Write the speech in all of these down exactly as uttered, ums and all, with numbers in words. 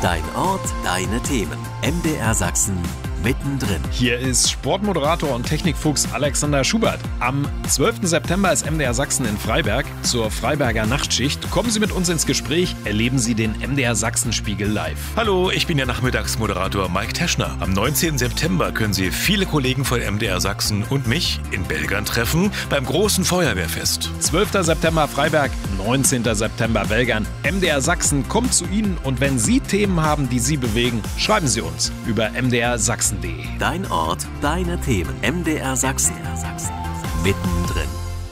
Dein Ort, deine Themen. M D R Sachsen mittendrin. Hier ist Sportmoderator und Technikfuchs Alexander Schubert. Am zwölften September ist M D R Sachsen in Freiberg zur Freiberger Nachtschicht. Kommen Sie mit uns ins Gespräch, erleben Sie den M D R Sachsen-Spiegel live. Hallo, ich bin der Nachmittagsmoderator Mike Teschner. Am neunzehnten September können Sie viele Kollegen von M D R Sachsen und mich in Belgern treffen beim großen Feuerwehrfest. zwölften September Freiberg, neunzehnten September Belgern. M D R Sachsen kommt zu Ihnen und wenn Sie Themen haben, die Sie bewegen, schreiben Sie uns über m d r sachsen punkt d e. Dein Ort, deine Themen. M D R Sachsen. Mittendrin.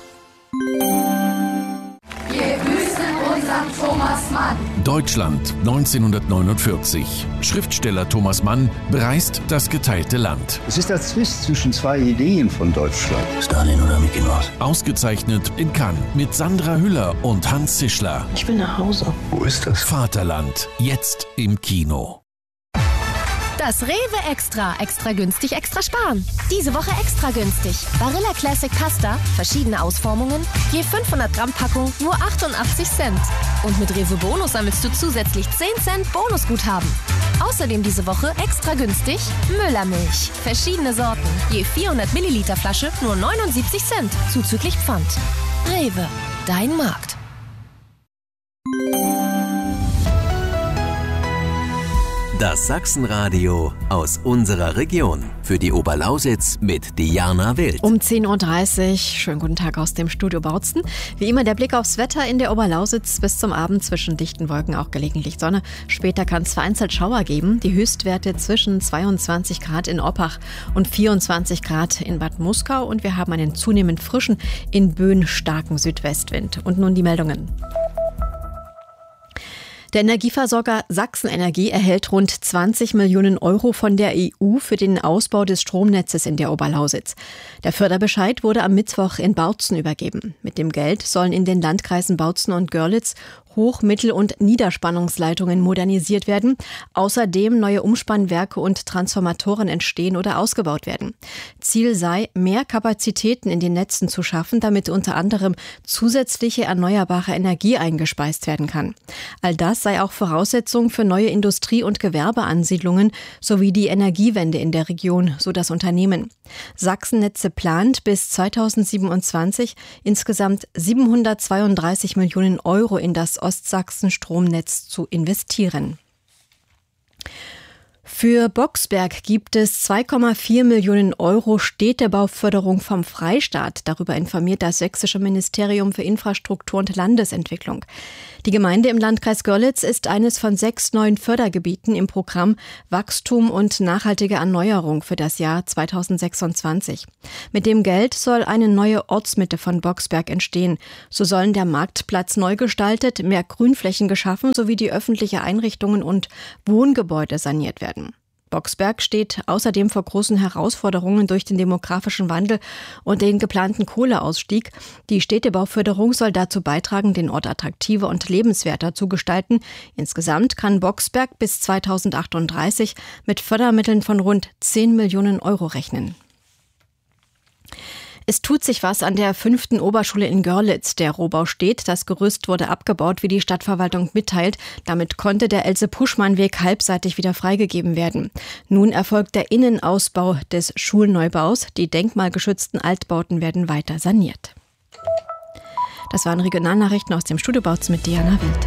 Wir grüßen unseren Thomas Mann. Deutschland neunzehnhundertneunundvierzig. Schriftsteller Thomas Mann bereist das geteilte Land. Es ist der Zwist zwischen zwei Ideen von Deutschland. Stalin oder Mickey Mouse? Ausgezeichnet in Cannes mit Sandra Hüller und Hans Zischler. Ich will nach Hause. Wo ist das? Vaterland, jetzt im Kino. Das Rewe Extra. Extra günstig, extra sparen. Diese Woche extra günstig. Barilla Classic Pasta, verschiedene Ausformungen, je fünfhundert Gramm Packung, nur achtundachtzig Cent. Und mit Rewe Bonus sammelst du zusätzlich zehn Cent Bonusguthaben. Außerdem diese Woche extra günstig Müllermilch. Verschiedene Sorten, je vierhundert Milliliter Flasche, nur neunundsiebzig Cent, zuzüglich Pfand. Rewe, dein Markt. Das Sachsenradio aus unserer Region. Für die Oberlausitz mit Diana Wild. Um zehn Uhr dreißig. Schönen guten Tag aus dem Studio Bautzen. Wie immer der Blick aufs Wetter in der Oberlausitz. Bis zum Abend zwischen dichten Wolken auch gelegentlich Sonne. Später kann es vereinzelt Schauer geben. Die Höchstwerte zwischen zweiundzwanzig Grad in Oppach und vierundzwanzig Grad in Bad Muskau. Und wir haben einen zunehmend frischen, in Böen starken Südwestwind. Und nun die Meldungen. Der Energieversorger Sachsenenergie erhält rund zwanzig Millionen Euro von der E U für den Ausbau des Stromnetzes in der Oberlausitz. Der Förderbescheid wurde am Mittwoch in Bautzen übergeben. Mit dem Geld sollen in den Landkreisen Bautzen und Görlitz Hoch-, Mittel- und Niederspannungsleitungen modernisiert werden. Außerdem neue Umspannwerke und Transformatoren entstehen oder ausgebaut werden. Ziel sei, mehr Kapazitäten in den Netzen zu schaffen, damit unter anderem zusätzliche erneuerbare Energie eingespeist werden kann. All das sei auch Voraussetzung für neue Industrie- und Gewerbeansiedlungen sowie die Energiewende in der Region, so das Unternehmen. Sachsennetze plant bis zweitausendsiebenundzwanzig insgesamt siebenhundertzweiunddreißig Millionen Euro in das Ostsachsen-Stromnetz zu investieren. Für Boxberg gibt es zwei Komma vier Millionen Euro Städtebauförderung vom Freistaat. Darüber informiert das Sächsische Ministerium für Infrastruktur und Landesentwicklung. Die Gemeinde im Landkreis Görlitz ist eines von sechs neuen Fördergebieten im Programm Wachstum und nachhaltige Erneuerung für das Jahr zweitausendsechsundzwanzig. Mit dem Geld soll eine neue Ortsmitte von Boxberg entstehen. So sollen der Marktplatz neu gestaltet, mehr Grünflächen geschaffen sowie die öffentliche Einrichtungen und Wohngebäude saniert werden. Boxberg steht außerdem vor großen Herausforderungen durch den demografischen Wandel und den geplanten Kohleausstieg. Die Städtebauförderung soll dazu beitragen, den Ort attraktiver und lebenswerter zu gestalten. Insgesamt kann Boxberg bis zweitausendachtunddreißig mit Fördermitteln von rund zehn Millionen Euro rechnen. Es tut sich was an der fünften Oberschule in Görlitz. Der Rohbau steht, das Gerüst wurde abgebaut, wie die Stadtverwaltung mitteilt. Damit konnte der Else-Puschmann-Weg halbseitig wieder freigegeben werden. Nun erfolgt der Innenausbau des Schulneubaus. Die denkmalgeschützten Altbauten werden weiter saniert. Das waren Regionalnachrichten aus dem Studio Bautzen mit Diana Wild.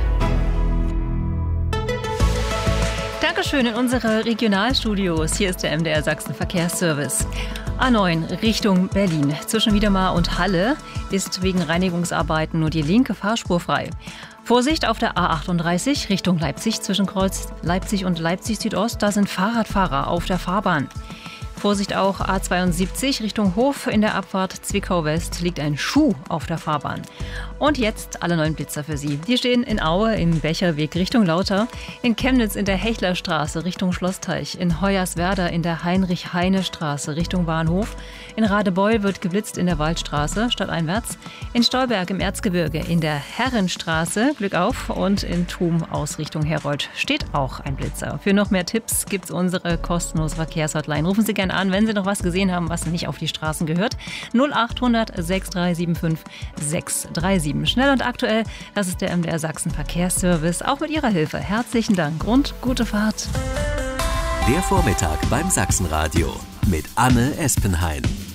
Dankeschön in unsere Regionalstudios. Hier ist der M D R Sachsen Verkehrsservice. A neun Richtung Berlin. Zwischen Wiedemar und Halle ist wegen Reinigungsarbeiten nur die linke Fahrspur frei. Vorsicht auf der A achtunddreißig Richtung Leipzig. Zwischen Kreuz Leipzig und Leipzig Südost. Da sind Fahrradfahrer auf der Fahrbahn. Vorsicht auch A zweiundsiebzig Richtung Hof. In der Abfahrt Zwickau West liegt ein Schuh auf der Fahrbahn. Und jetzt alle neuen Blitzer für Sie. Die stehen in Aue im Becherweg Richtung Lauter, in Chemnitz in der Hechlerstraße Richtung Schlossteich, in Hoyerswerda in der Heinrich-Heine-Straße Richtung Bahnhof, in Radebeul wird geblitzt in der Waldstraße stadteinwärts, in Stolberg im Erzgebirge in der Herrenstraße, Glück auf, und in Thum aus Richtung Herold steht auch ein Blitzer. Für noch mehr Tipps gibt's unsere kostenlose Verkehrshotline. Rufen Sie gerne an, wenn Sie noch was gesehen haben, was nicht auf die Straßen gehört. null acht hundert sechs drei sieben fünf sechs drei sieben. sieben. Schnell und aktuell, das ist der M D R Sachsen Verkehrsservice. Auch mit Ihrer Hilfe. Herzlichen Dank und gute Fahrt. Der Vormittag beim Sachsenradio mit Anne Espenhain.